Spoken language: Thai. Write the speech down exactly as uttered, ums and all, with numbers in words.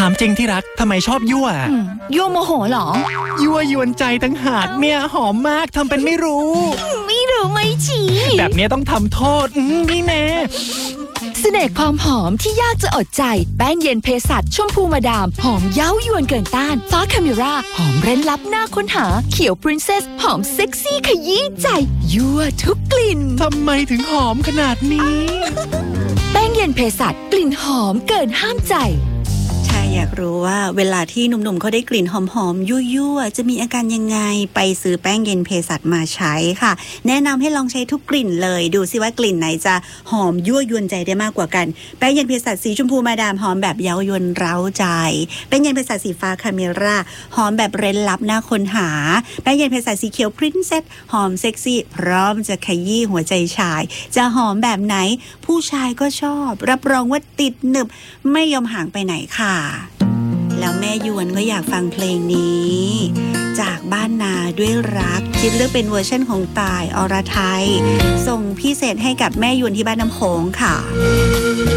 ามจริงที่รักทำไมชอบยั่วยั่วโมโหเหรอยั่วยวนใจตั้งหากเนี่ยหอมมากทำเป็นไม่รู้ไม่รู้ไม่ชี้แบบนี้ต้องทำโทษนี่แน่เสน่ห์ความหอมที่ยากจะอดใจแป้งเย็นเภสัชชมพูมาดามหอมเย้ายวนเกินต้านฟ้าคาเมราหอมเร้นลับน่าค้นหาเขียวปรินเซสหอมเซ็กซี่ขยี้ใจยั่วทุกกลิ่นทำไมถึงหอมขนาดนี้แป้งเย็นเภสัชกลิ่นหอมเกินห้ามใจถ้าอยากรู้ว่าเวลาที่หนุ่มๆเขาได้กลิ่นหอมๆยั่วๆจะมีอาการยังไงไปซื้อแป้งเย็นเภสัชมาใช้ค่ะแนะนำให้ลองใช้ทุกกลิ่นเลยดูซิว่ากลิ่นไหนจะหอมยั่วยวนใจได้มากกว่ากันแป้งเย็นเภสัชสีชมพูมาดามหอมแบบเย้ายวนเร้าใจแป้งเย็นเภสัชสีฟ้าคาเมราหอมแบบเร้นลับน่าค้นหาแป้งเย็นเภสัชสีเขียวพรินเซสหอมเซ็กซี่พร้อมจะขยี้หัวใจชายจะหอมแบบไหนผู้ชายก็ชอบรับรองว่าติดหนึบไม่ยอมห่างไปไหนค่ะแล้วแม่ยวนก็อยากฟังเพลงนี้จากบ้านนาด้วยรักคิดเลือกเป็นเวอร์ชั่นของตายอรไทยส่งพิเศษให้กับแม่ยวนที่บ้านน้ำโขงค่ะ